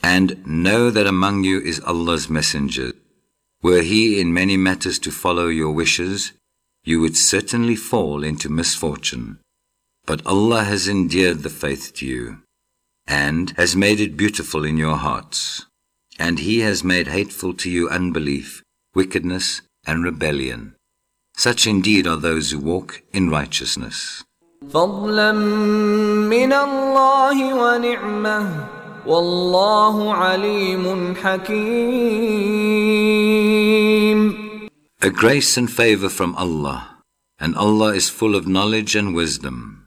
And know that among you is Allah's messenger. Were he in many matters to follow your wishes, you would certainly fall into misfortune. But Allah has endeared the faith to you, and has made it beautiful in your hearts. And He has made hateful to you unbelief, wickedness, and rebellion. Such indeed are those who walk in righteousness. فضلا من الله ونعمة والله عليم حكيم. A grace and favor from Allah, and Allah is full of knowledge and wisdom.